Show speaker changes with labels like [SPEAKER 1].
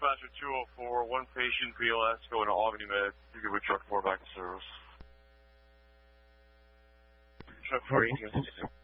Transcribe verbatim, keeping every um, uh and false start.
[SPEAKER 1] Dispatcher two oh four, one patient B L S going to Albany Med. You get with truck four back to service. Truck four eighteen.